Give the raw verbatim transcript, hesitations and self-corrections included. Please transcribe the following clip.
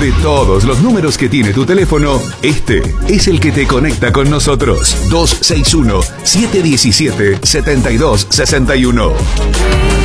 De todos los números que tiene tu teléfono, este es el que te conecta con nosotros. dos seis uno, siete uno siete, siete dos seis uno.